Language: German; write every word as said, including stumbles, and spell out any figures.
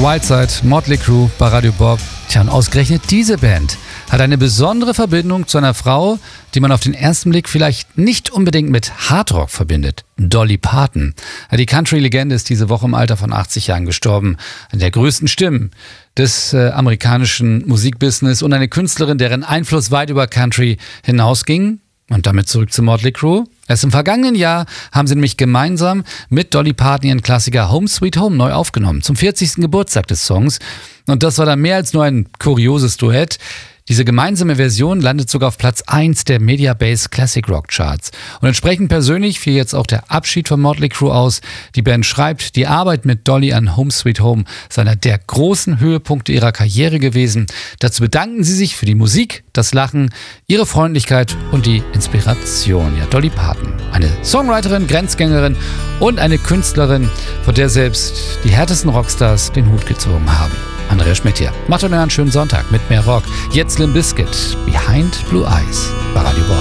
Wildside, Motley Crue bei Radio Bob. Tja, und ausgerechnet diese Band hat eine besondere Verbindung zu einer Frau, die man auf den ersten Blick vielleicht nicht unbedingt mit Hardrock verbindet. Dolly Parton. Die Country-Legende ist diese Woche im Alter von achtzig Jahren gestorben. Eine der größten Stimmen des äh, amerikanischen Musikbusiness und eine Künstlerin, deren Einfluss weit über Country hinausging. Und damit zurück zu Motley Crue. Erst im vergangenen Jahr haben sie nämlich gemeinsam mit Dolly Parton ihren Klassiker Home Sweet Home neu aufgenommen, zum vierzigsten Geburtstag des Songs. Und das war dann mehr als nur ein kurioses Duett. Diese gemeinsame Version landet sogar auf Platz eins der Mediabase Classic Rock Charts. Und entsprechend persönlich fiel jetzt auch der Abschied von Motley Crue aus. Die Band schreibt, die Arbeit mit Dolly an Home Sweet Home sei einer der großen Höhepunkte ihrer Karriere gewesen. Dazu bedanken sie sich für die Musik, das Lachen, ihre Freundlichkeit und die Inspiration. Ja, Dolly Parton, eine Songwriterin, Grenzgängerin und eine Künstlerin, von der selbst die härtesten Rockstars den Hut gezogen haben. Andreas Schmidt hier. Macht euch einen schönen Sonntag mit mehr Rock. Jetzt Limp Bizkit, Behind Blue Eyes bei Radio Bob.